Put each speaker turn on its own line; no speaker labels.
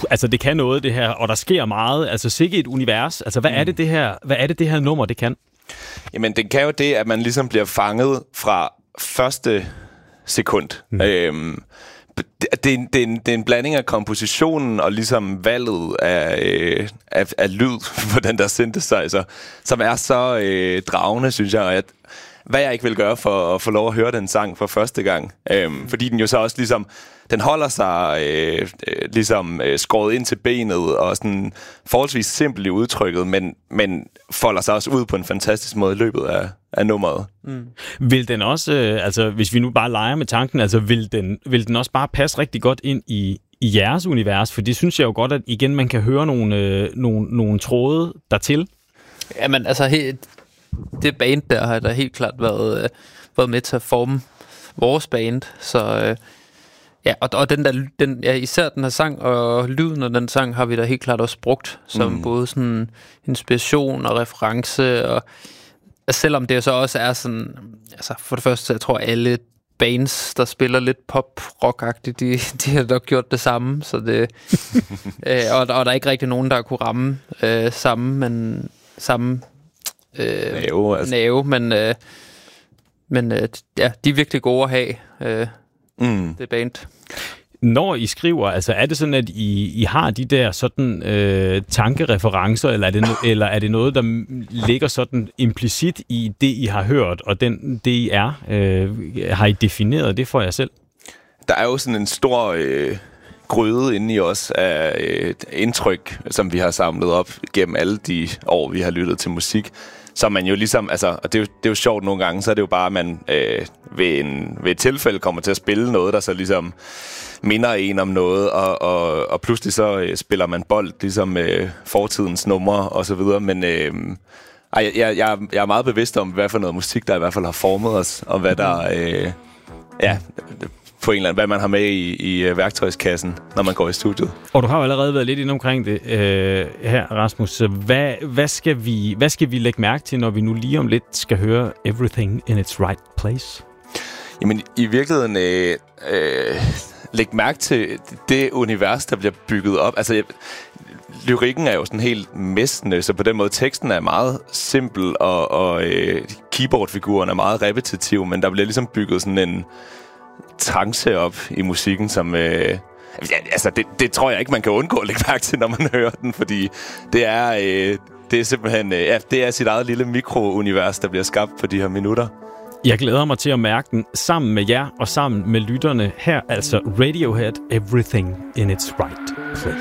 altså det kan noget, det her, og der sker meget. Altså sikke et univers. Altså hvad er det her nummer, det kan?
Jamen, det kan jo det, at man ligesom bliver fanget fra første sekund. Det er en blanding af kompositionen og ligesom valget af lyd på den der synthesizer, som er så dragende, synes jeg, at hvad jeg ikke vil gøre for at få lov at høre den sang for første gang. Fordi den jo så også ligesom, den holder sig skåret ind til benet og sådan forholdsvis simpelt i udtrykket, men folder sig også ud på en fantastisk måde i løbet af nummeret.
Vil den også, altså hvis vi nu bare leger med tanken, altså vil den også bare passe rigtig godt ind i jeres univers? For det synes jeg jo godt, at igen man kan høre nogle tråde dertil.
Jamen altså, det band der har der helt klart været med til at forme vores band, så ja, og især den her sang og lyden af den sang har vi da helt klart også brugt som både sådan inspiration og reference, og selvom det så også er sådan, altså for det første, jeg tror alle bands, der spiller lidt pop-rock-agtigt, de har nok gjort det samme, så det og der er ikke rigtig nogen, der kunne ramme samme nerve, men ja, de er virkelig gode at have, det band.
Når I skriver, altså er det sådan, at I har de der sådan tankereferencer, eller er det noget, der ligger sådan implicit i det, I har hørt, og det I er? Har I defineret det for jer selv?
Der er jo sådan en stor gryde inde i os af indtryk, som vi har samlet op gennem alle de år, vi har lyttet til musik. Så man jo ligesom, altså, og det er jo sjovt nogle gange, så er det jo bare, at man ved et tilfælde kommer til at spille noget, der så ligesom minder en om noget, og pludselig så spiller man bold, ligesom fortidens numre og så videre. Men jeg er meget bevidst om, hvad for noget musik, der i hvert fald har formet os, og hvad der, på en eller anden, hvad man har med i værktøjskassen, når man går i studiet.
Og du har jo allerede været lidt inde omkring det her, Rasmus. Hvad skal vi lægge mærke til, når vi nu lige om lidt skal høre Everything in its Right Place?
Jamen, i virkeligheden læg mærke til det univers, der bliver bygget op. Altså, lyrikken er jo sådan helt mestende, så på den måde teksten er meget simpel, og keyboardfiguren er meget repetitiv, men der bliver ligesom bygget sådan en trance op i musikken, som altså det tror jeg ikke man kan undgå at lægge mærke til, når man hører den, fordi det er simpelthen det er sit eget lille mikrounivers, der bliver skabt på de her minutter.
Jeg glæder mig til at mærke den sammen med jer og sammen med lytterne her, altså Radiohead, Everything in its Right Place.